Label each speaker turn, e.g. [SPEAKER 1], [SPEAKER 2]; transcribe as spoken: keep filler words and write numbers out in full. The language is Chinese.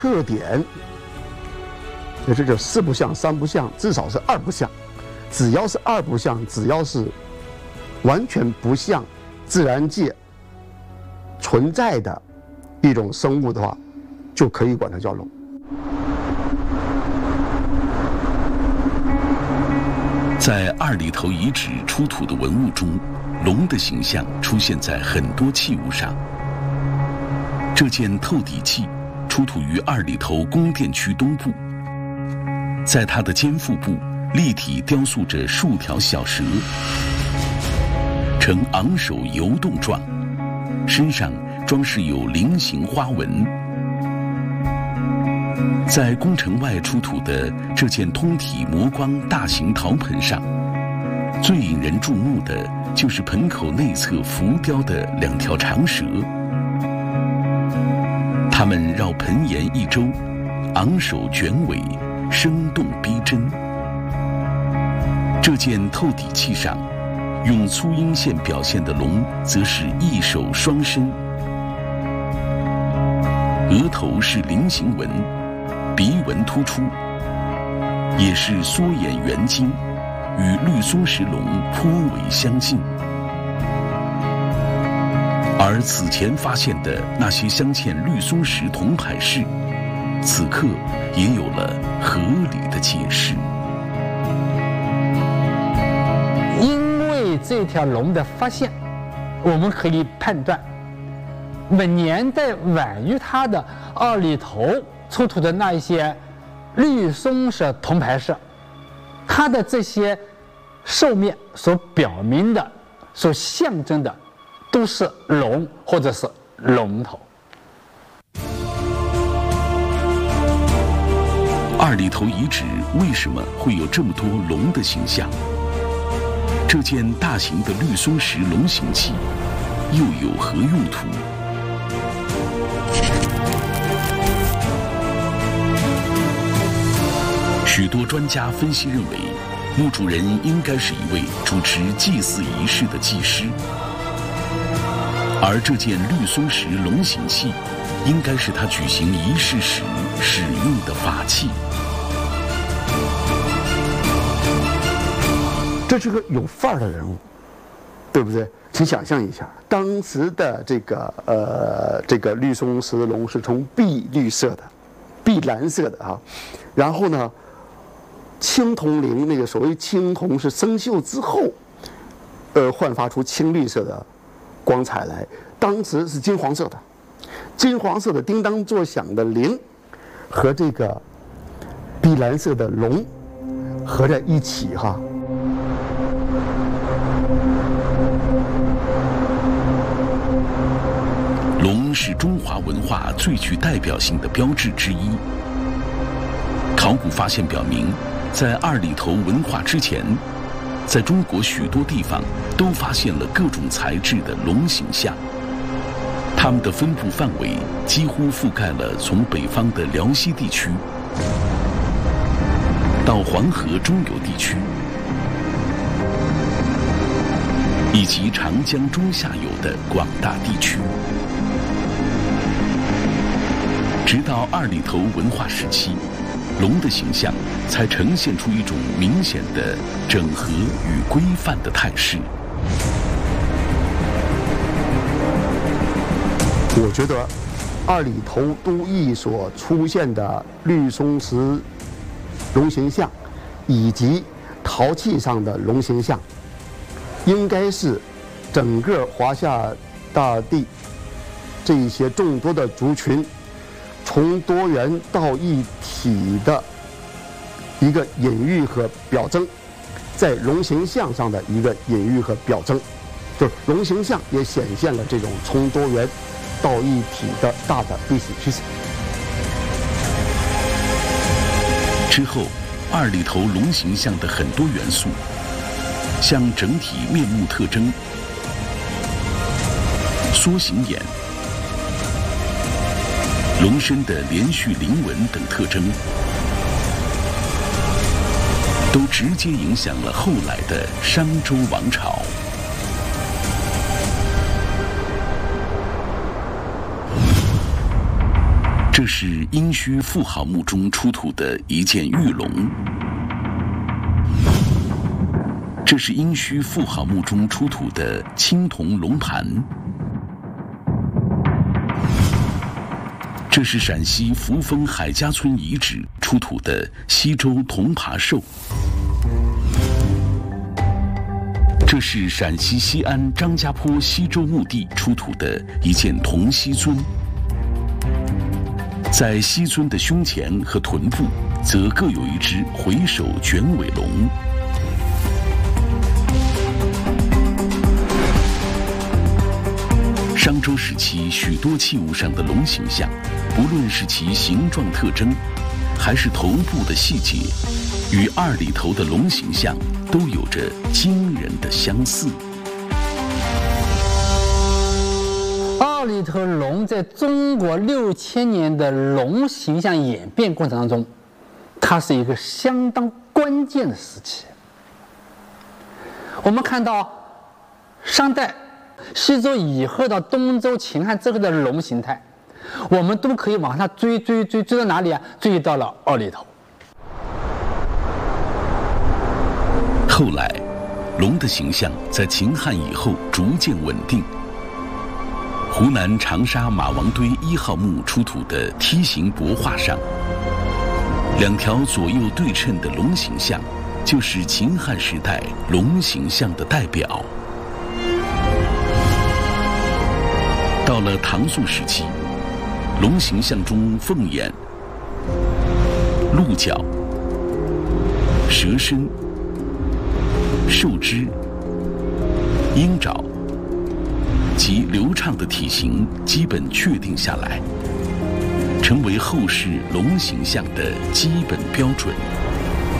[SPEAKER 1] 特点，也这就四不像、三不像，至少是二不像。只要是二不像，只要是完全不像自然界存在的一种生物的话，就可以管它叫龙。
[SPEAKER 2] 在二里头遗址出土的文物中，龙的形象出现在很多器物上。这件透底器出土于二里头宫殿区东部，在它的肩腹部立体雕塑着数条小蛇，呈昂首游动状，身上装饰有菱形花纹。在宫城外出土的这件通体磨光大型陶盆上，最引人注目的就是盆口内侧浮雕的两条长蛇，它们绕盆沿一周，昂首卷尾，生动逼真。这件透底器上，用粗阴线表现的龙，则是一手双身，额头是菱形纹，鼻纹突出，也是缩眼圆睛，与绿松石龙颇为相近。而此前发现的那些镶嵌绿松石铜牌饰，此刻也有了合理的解释。
[SPEAKER 3] 因为这条龙的发现，我们可以判断，本年代晚于它的二里头出土的那一些绿松石铜牌饰，它的这些兽面所表明的、所象征的，都是龙或者是龙头。
[SPEAKER 2] 二里头遗址为什么会有这么多龙的形象？这件大型的绿松石龙形器又有何用途？许多专家分析认为，墓主人应该是一位主持祭祀仪式的祭师，而这件绿松石龙形器应该是他举行仪式时使用的法器。
[SPEAKER 1] 这是个有范儿的人物，对不对？请想象一下，当时的这个呃这个绿松石龙是从碧绿色的、碧蓝色的啊，然后呢，青铜铃那个所谓青铜是生锈之后，呃焕发出青绿色的光彩来。当时是金黄色的，金黄色的叮当作响的铃和这个碧蓝色的龙合在一起哈。
[SPEAKER 2] 龙是中华文化最具代表性的标志之一。考古发现表明，在二里头文化之前，在中国许多地方都发现了各种材质的龙形象，它们的分布范围几乎覆盖了从北方的辽西地区到黄河中游地区，以及长江中下游的广大地区。直到二里头文化时期，龙的形象才呈现出一种明显的整合与规范的态势。
[SPEAKER 1] 我觉得二里头都邑所出现的绿松石龙形象，以及陶器上的龙形象，应该是整个华夏大地这一些众多的族群从多元到一体的一个隐喻和表征，在龙形象上的一个隐喻和表征，就是龙形象也显现了这种从多元到一体的大的历史趋势。
[SPEAKER 2] 之后，二里头龙形象的很多元素，像整体面目特征、缩形眼、龙身的连续鳞纹等特征，都直接影响了后来的商周王朝。 这是殷墟妇好墓中出土的一件玉龙。这是殷墟妇好墓中出土的青铜龙盘。这是陕西扶风海家村遗址出土的西周铜爬兽。这是陕西西安张家坡西周墓地出土的一件铜犀尊。在犀尊的胸前和臀部，则各有一只回首卷尾龙。商周时期许多器物上的龙形象，不论是其形状特征，还是头部的细节，与二里头的龙形象都有着惊人的相似。
[SPEAKER 3] 二里头龙在中国六千年的龙形象演变过程当中，它是一个相当关键的时期。我们看到商代、西周以后到东周、秦汉之后的龙形态，我们都可以往上追追追追到哪里啊？追到了二里头。
[SPEAKER 2] 后来，龙的形象在秦汉以后逐渐稳定。湖南长沙马王堆一号墓出土的梯形帛画上，两条左右对称的龙形象，就是秦汉时代龙形象的代表。到了唐宋时期，龙形象中凤眼、鹿角、蛇身、兽肢、鹰爪及流畅的体型基本确定下来，成为后世龙形象的基本标准。